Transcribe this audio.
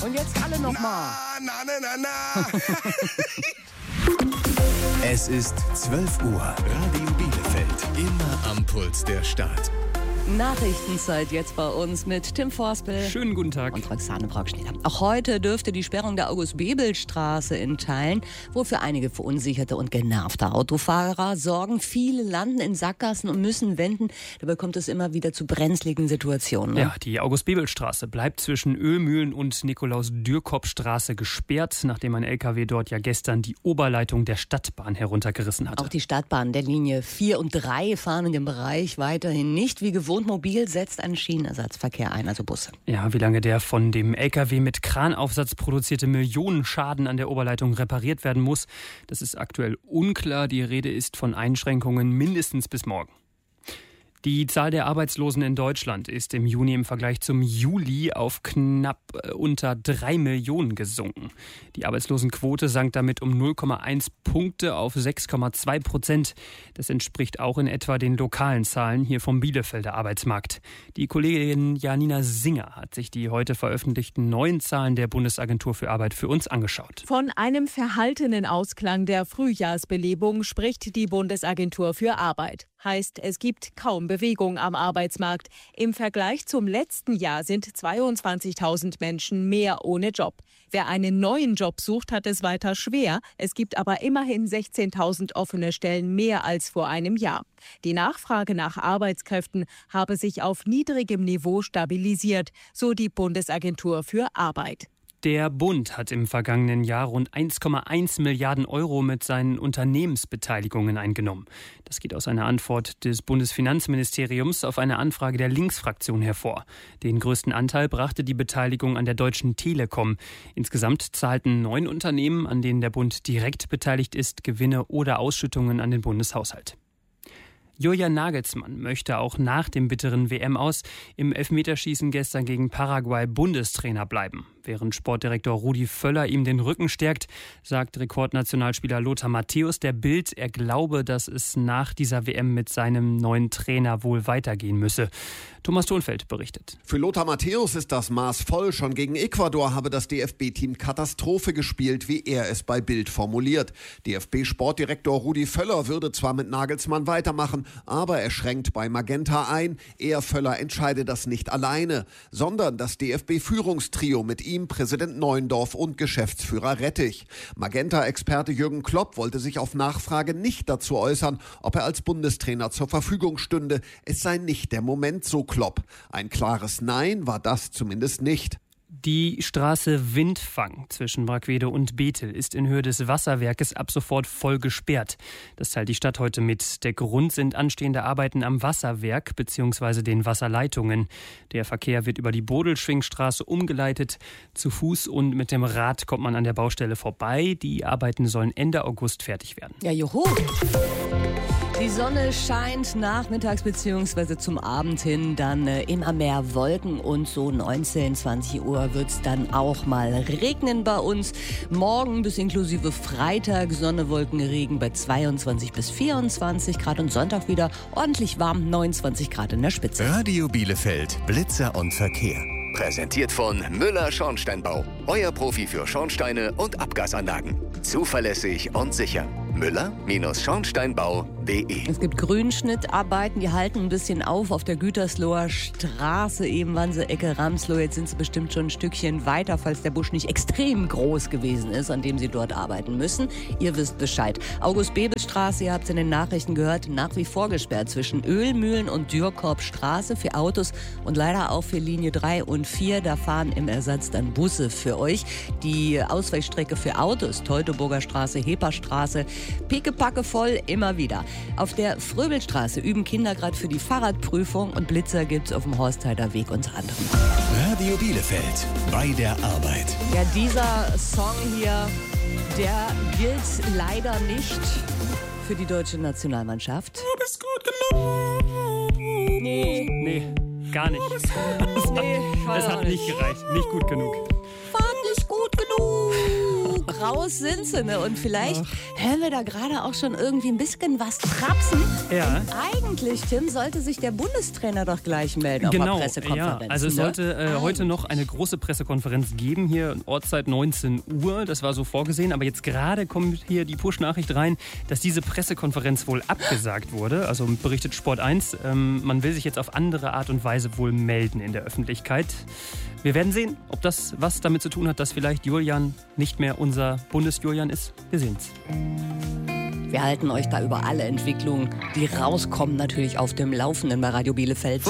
Und jetzt alle nochmal. Na. Es ist 12 Uhr. Radio Bielefeld. Immer am Puls der Stadt. Nachrichtenzeit jetzt bei uns mit Tim Forspel. Schönen guten Tag. Und Roxane Brockschneider. Auch heute dürfte die Sperrung der August-Bebel-Straße in Teilen wohl für einige verunsicherte und genervte Autofahrer sorgen. Viele landen in Sackgassen und müssen wenden. Dabei kommt es immer wieder zu brenzligen Situationen. Ne? Ja, die August-Bebel-Straße bleibt zwischen Ölmühlen und Nikolaus-Dürkop-Straße gesperrt, nachdem ein LKW dort ja gestern die Oberleitung der Stadtbahn heruntergerissen hatte. Auch die Stadtbahn der Linie 4 und 3 fahren in dem Bereich weiterhin nicht wie gewohnt. Wohnmobil setzt einen Schienenersatzverkehr ein, also Busse. Ja, wie lange der von dem LKW mit Kranaufsatz produzierte Millionenschaden an der Oberleitung repariert werden muss, das ist aktuell unklar. Die Rede ist von Einschränkungen mindestens bis morgen. Die Zahl der Arbeitslosen in Deutschland ist im Juni im Vergleich zum Juli auf knapp unter 3 Millionen gesunken. Die Arbeitslosenquote sank damit um 0,1 Punkte auf 6,2%. Das entspricht auch in etwa den lokalen Zahlen hier vom Bielefelder Arbeitsmarkt. Die Kollegin Janina Singer hat sich die heute veröffentlichten neuen Zahlen der Bundesagentur für Arbeit für uns angeschaut. Von einem verhaltenen Ausklang der Frühjahrsbelebung spricht die Bundesagentur für Arbeit. Heißt, es gibt kaum Bewegung am Arbeitsmarkt. Im Vergleich zum letzten Jahr sind 22.000 Menschen mehr ohne Job. Wer einen neuen Job sucht, hat es weiter schwer. Es gibt aber immerhin 16.000 offene Stellen mehr als vor einem Jahr. Die Nachfrage nach Arbeitskräften habe sich auf niedrigem Niveau stabilisiert, so die Bundesagentur für Arbeit. Der Bund hat im vergangenen Jahr rund 1,1 Milliarden Euro mit seinen Unternehmensbeteiligungen eingenommen. Das geht aus einer Antwort des Bundesfinanzministeriums auf eine Anfrage der Linksfraktion hervor. Den größten Anteil brachte die Beteiligung an der Deutschen Telekom. Insgesamt zahlten 9 Unternehmen, an denen der Bund direkt beteiligt ist, Gewinne oder Ausschüttungen an den Bundeshaushalt. Julian Nagelsmann möchte auch nach dem bitteren WM-Aus im Elfmeterschießen gestern gegen Paraguay Bundestrainer bleiben. Während Sportdirektor Rudi Völler ihm den Rücken stärkt, sagt Rekordnationalspieler Lothar Matthäus der Bild, er glaube, dass es nach dieser WM mit seinem neuen Trainer wohl weitergehen müsse. Thomas Thonfeld berichtet. Für Lothar Matthäus ist das Maß voll. Schon gegen Ecuador habe das DFB-Team Katastrophe gespielt, wie er es bei Bild formuliert. DFB-Sportdirektor Rudi Völler würde zwar mit Nagelsmann weitermachen, aber er schränkt bei Magenta ein. Er, Völler, entscheide das nicht alleine, sondern das DFB-Führungstrio mit ihm, Präsident Neuendorf und Geschäftsführer Rettich. Magenta-Experte Jürgen Klopp wollte sich auf Nachfrage nicht dazu äußern, ob er als Bundestrainer zur Verfügung stünde. Es sei nicht der Moment, so Klopp. Ein klares Nein war das zumindest nicht. Die Straße Windfang zwischen Brackwede und Bethel ist in Höhe des Wasserwerkes ab sofort voll gesperrt. Das teilt die Stadt heute mit. Der Grund sind anstehende Arbeiten am Wasserwerk bzw. den Wasserleitungen. Der Verkehr wird über die Bodelschwingstraße umgeleitet. Zu Fuß und mit dem Rad kommt man an der Baustelle vorbei. Die Arbeiten sollen Ende August fertig werden. Ja, juhu! Die Sonne scheint nachmittags bzw. zum Abend hin, dann immer mehr Wolken und so 19, 20 Uhr wird es dann auch mal regnen bei uns. Morgen bis inklusive Freitag Sonne, Wolken, Regen bei 22 bis 24 Grad und Sonntag wieder ordentlich warm, 29 Grad in der Spitze. Radio Bielefeld, Blitzer und Verkehr. Präsentiert von Müller Schornsteinbau. Euer Profi für Schornsteine und Abgasanlagen. Zuverlässig und sicher. Müller-Schornsteinbau.de. Es gibt Grünschnittarbeiten, die halten ein bisschen auf der Gütersloher Straße, eben Wanse, Ecke Ramsloh. Jetzt sind sie bestimmt schon ein Stückchen weiter, falls der Busch nicht extrem groß gewesen ist, an dem sie dort arbeiten müssen. Ihr wisst Bescheid. August-Bebel-Straße, ihr habt es in den Nachrichten gehört, nach wie vor gesperrt zwischen Ölmühlen und Dürkop-Straße für Autos und leider auch für Linie 3 und 4. Da fahren im Ersatz dann Busse für euch. Die Ausweichstrecke für Autos, Teutoburger Straße, Heperstraße, pickepacke voll, immer wieder. Auf der Fröbelstraße üben Kinder gerade für die Fahrradprüfung und Blitzer gibt's auf dem Horstheider Weg unter anderem. Radio Bielefeld, bei der Arbeit. Ja, dieser Song hier, der gilt leider nicht für die deutsche Nationalmannschaft. Du bist gut genug. Nee, gar nicht. Nee, Es hat nicht gereicht, nicht gut genug. War nicht gut genug. raus sind sie, ne? Und vielleicht hören wir da gerade auch schon irgendwie ein bisschen was trapsen. Ja. Denn eigentlich, Tim, sollte sich der Bundestrainer doch gleich melden auf der Pressekonferenz. Ja. Also es sollte heute noch eine große Pressekonferenz geben, hier Ortszeit 19 Uhr. Das war so vorgesehen, aber jetzt gerade kommt hier die Push-Nachricht rein, dass diese Pressekonferenz wohl abgesagt wurde. Also berichtet Sport 1, man will sich jetzt auf andere Art und Weise wohl melden in der Öffentlichkeit. Wir werden sehen, ob das was damit zu tun hat, dass vielleicht Julian nicht mehr unser Bundes-Julian ist. Wir sehen's. Wir halten euch da über alle Entwicklungen, die rauskommen, natürlich auf dem Laufenden bei Radio Bielefeld.